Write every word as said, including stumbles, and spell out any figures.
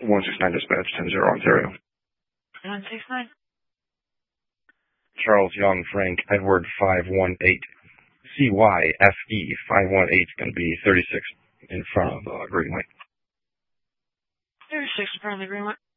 one six nine dispatch, ten zero Ontario. one six nine. Charles Young, Frank, Edward five one eight. C Y F E five one eight is going to be thirty-six in front of uh, green light. thirty-six in front of the green light.